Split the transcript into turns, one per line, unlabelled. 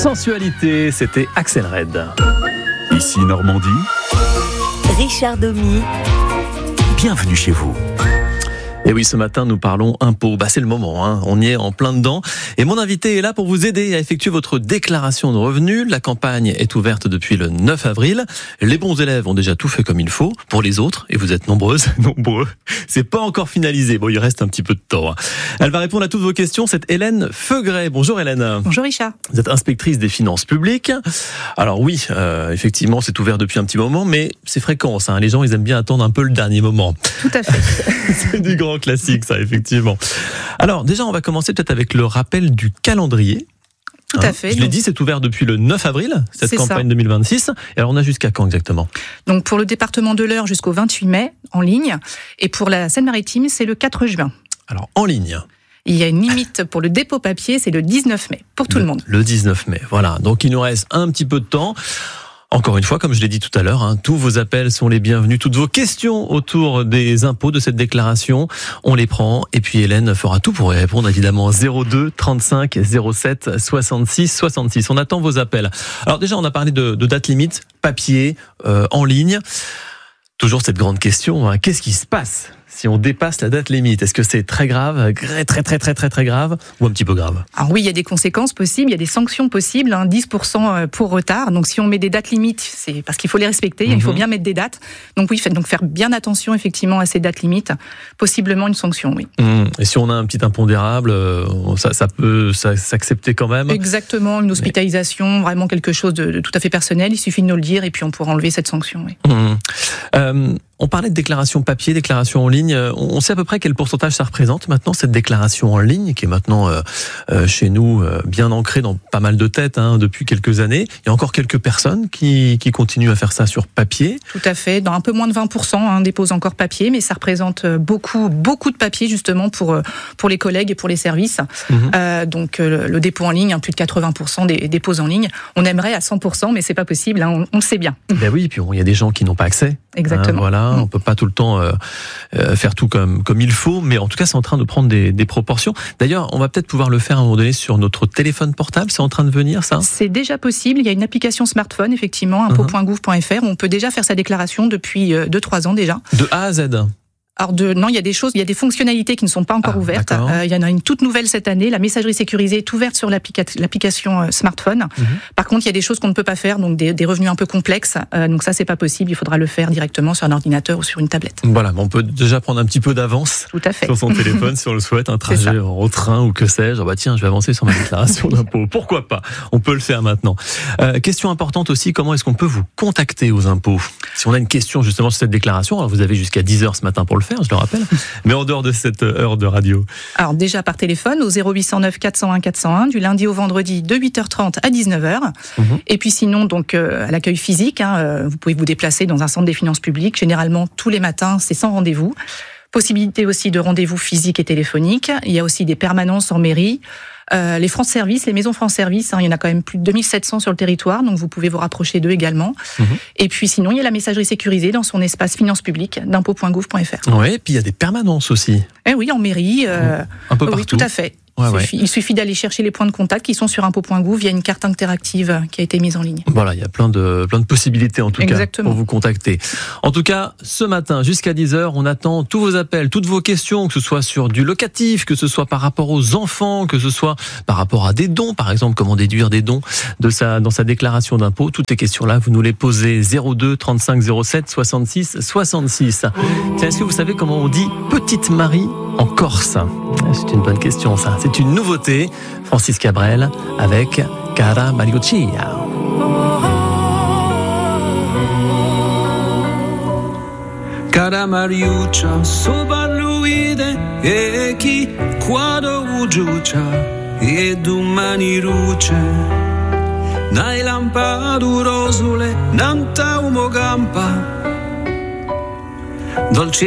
Sensualité, c'était Axel Red.
Ici Normandie,
Richard Domy.
bienvenue chez vous.
Et oui, ce matin, nous parlons impôts. C'est le moment, hein. On y est en plein dedans. Et mon invité est là pour vous aider à effectuer votre déclaration de revenus. La campagne est ouverte depuis le 9 avril. Les bons élèves ont déjà tout fait comme il faut. Pour les autres, et vous êtes nombreux, c'est pas encore finalisé. Il reste un petit peu de temps, hein. Elle va répondre à toutes vos questions. C'est Hélène Feugret. Bonjour Hélène.
Bonjour Richard.
Vous êtes inspectrice des finances publiques. Alors oui, effectivement, c'est ouvert depuis un petit moment, mais c'est fréquent, ça, hein. Les gens, ils aiment bien attendre un peu le dernier moment.
Tout à fait.
C'est du grand classique, ça, effectivement. Alors, déjà, on va commencer peut-être avec le rappel du calendrier.
Tout à fait.
Je l'ai dit, c'est ouvert depuis le 9 avril, cette campagne 2026. Et alors, on a jusqu'à quand exactement ?
Donc, pour le département de l'Eure, jusqu'au 28 mai, en ligne. Et pour la Seine-Maritime, c'est le 4 juin.
Alors, en ligne.
Il y a une limite pour le dépôt papier, c'est le 19 mai, pour tout le monde.
Le 19 mai, voilà. Donc, il nous reste un petit peu de temps. Encore une fois, comme je l'ai dit tout à l'heure, hein, tous vos appels sont les bienvenus. Toutes vos questions autour des impôts de cette déclaration, on les prend. Et puis Hélène fera tout pour y répondre, évidemment. 02 35 07 66 66. On attend vos appels. Alors déjà, on a parlé de date limite, papier, en ligne. Toujours cette grande question, hein, qu'est-ce qui se passe si on dépasse la date limite? Est-ce que c'est très grave, très grave, ou un petit peu grave?
Alors oui, il y a des conséquences possibles, il y a des sanctions possibles, 10% pour retard. Donc si on met des dates limites, c'est parce qu'il faut les respecter, il faut bien mettre des dates. Donc oui, donc faire bien attention effectivement à ces dates limites, possiblement une sanction, oui.
Et si on a un petit impondérable, ça peut s'accepter quand même?
Exactement, une hospitalisation, vraiment quelque chose de tout à fait personnel, il suffit de nous le dire et puis on pourra enlever cette sanction, oui.
On parlait de déclaration papier, déclaration en ligne. On sait à peu près quel pourcentage ça représente maintenant, cette déclaration en ligne, qui est maintenant chez nous bien ancrée dans pas mal de têtes, hein, depuis quelques années. Il y a encore quelques personnes qui continuent à faire ça sur papier.
Tout à fait, dans un peu moins de 20%, déposent encore papier, mais ça représente beaucoup de papier justement pour les collègues et pour les services. Donc le dépôt en ligne, plus de 80% des dépôts en ligne. On aimerait à 100%, mais c'est pas possible, on le sait bien.
Ben oui, puis il y a des gens qui n'ont pas accès.
Exactement.
Voilà, on peut pas tout le temps faire tout comme il faut, mais en tout cas, c'est en train de prendre des proportions. D'ailleurs, on va peut-être pouvoir le faire à un moment donné sur notre téléphone portable. C'est en train de venir, ça ? C'est
déjà possible. Il y a une application smartphone, effectivement, impôt.gouv.fr. On peut déjà faire sa déclaration depuis 2-3 ans déjà.
De A à Z.
Alors non, il y a des fonctionnalités qui ne sont pas encore ouvertes. Il y en a une toute nouvelle cette année. La messagerie sécurisée est ouverte sur l'application smartphone. Par contre, il y a des choses qu'on ne peut pas faire, donc des revenus un peu complexes. Donc ça, c'est pas possible. Il faudra le faire directement sur un ordinateur ou sur une tablette.
Voilà, on peut déjà prendre un petit peu d'avance.
Tout à fait.
Sur son téléphone, si on le souhaite, un trajet au train ou que sais-je. Tiens, je vais avancer sur ma déclaration d'impôt. Pourquoi pas ? On peut le faire maintenant. Question importante aussi, comment est-ce qu'on peut vous contacter aux impôts ? Si on a une question justement sur cette déclaration, alors vous avez jusqu'à 10h ce matin pour le faire, je le rappelle, mais en dehors de cette heure de radio. Alors
déjà par téléphone au 0809 401 401 du lundi au vendredi de 8h30 à 19h. Et puis sinon donc à l'accueil physique, vous pouvez vous déplacer dans un centre des finances publiques. Généralement tous les matins, c'est sans rendez-vous. Possibilité aussi de rendez-vous physique et téléphonique. Il y a aussi des permanences en mairie. Les France Service, les maisons France Service, il y en a quand même plus de 2700 sur le territoire, donc vous pouvez vous rapprocher d'eux également. Et puis sinon, il y a la messagerie sécurisée dans son espace finances publiques d'impôt.gouv.fr.
Oui, et puis il y a des permanences aussi.
Oui, en mairie.
Un peu partout.
Oui, tout à fait. Il suffit d'aller chercher les points de contact qui sont sur impôt.gouv via une carte interactive qui a été mise en ligne. Voilà,
il y a plein de possibilités en tout cas pour vous contacter. En tout cas, ce matin jusqu'à 10h, on attend tous vos appels, toutes vos questions, que ce soit sur du locatif, que ce soit par rapport aux enfants, que ce soit par rapport à des dons, par exemple, comment déduire des dons dans sa déclaration d'impôt. Toutes ces questions-là, vous nous les posez 02 35 07 66 66. Tiens, est-ce que vous savez comment on dit Petite Marie en Corse ? C'est une bonne question, ça. C'est une nouveauté. Francis Cabrel avec Cara Mariuccia.
Cara Mariuccia, soparluide e chi quando ugiuccia e domani luce. Nai lampadu rosule, nanta umo gampa. Dolce